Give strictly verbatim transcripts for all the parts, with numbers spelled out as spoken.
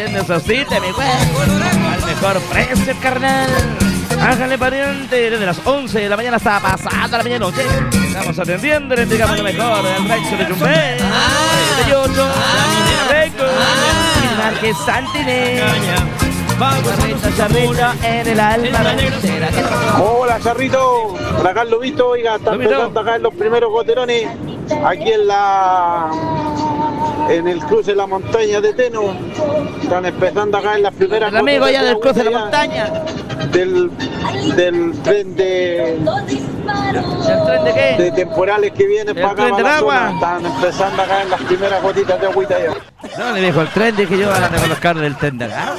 haciendo su cita, mi güey. Al mejor precio, carnal. Hágale pariente, desde las once de la mañana hasta pasada la medianoche. Estamos atendiendo, le entregamos lo mejor del rancho de Yumbé, de Yoto, Reco, y Marqués Santiné. Charrito, charrito en el alma. Hola, Charrito. Por acá lo visto, oiga, están empezando acá en los primeros goterones. Aquí en la... en el cruce de la montaña de Teno. Están empezando acá en las primeras... El amigo allá del cruce de la montaña. Del, del tren de... ¿El tren de qué? De temporales que vienen para acá, para la zona. Están empezando acá en las primeras gotitas de agüita ya. No, le dijo el tren, dije yo, van a con los carros del tren de acá.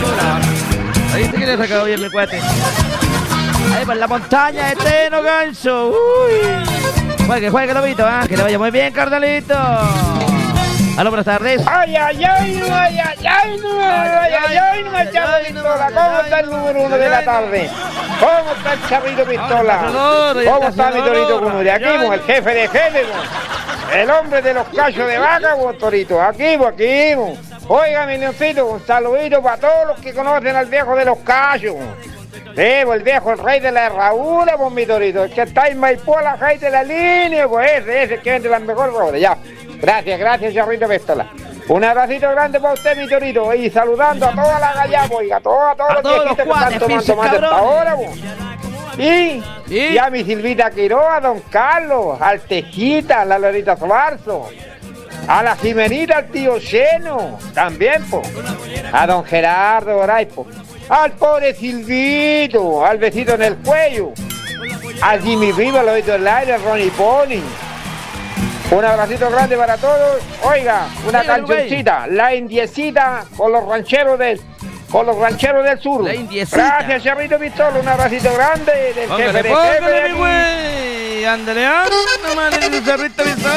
Ahí se quiere sacar hoy el cuate. Ahí por la montaña de Teno, gancho. Uy. Juegue, juegue, lobito, ¿ah? Que le vaya muy bien, carnalito. Aló, buenas tardes. Ay, ay, ay, no, ay, ay, ay, no, ay, ay, ay, no, el Charro Pistola. ¿Cómo está el número uno de la tarde? ¿Cómo está el Charrito Pistola? ¿Cómo está mi Torito Cunuri? Aquí, el jefe de jefe, el hombre de los cachos de vaca, vos, Torito. Aquí, vos, aquí, vos. Oiga, mi leoncito, un saludito para todos los que conocen al viejo de los cachos. Sí, el viejo, el rey de la herradura, pues, mi Torito. El que está en Maipú, la rey de la línea, pues ese, ese que vende las mejores rodas, ya. Gracias, gracias, Charrito Pistola. Un abracito grande para usted, mi Torito. Y saludando a toda la gallada, oiga, a todos, a todos los viejitos que están tomando más hasta ahora, pues. Y, ¿Sí? y a mi Silvita Quiroga, a don Carlos, al Tejita, a la Lorita Sobarzo, a la Jimenita, al tío Cheno, también, po. A don Gerardo Oray, po. Al pobre Silvito, al besito en el cuello, a Jimmy Riva, al oído del aire, a Ronnie Pony. Un abracito grande para todos. Oiga, una cancioncita, La Indiecita, con los rancheros del, con los rancheros del sur. La Indiecita. Gracias, Charrito Pistola, un abracito grande del póngale, jefe de póngale, jefe. Mi güey. Ándale, ándale, Charrito Pistola.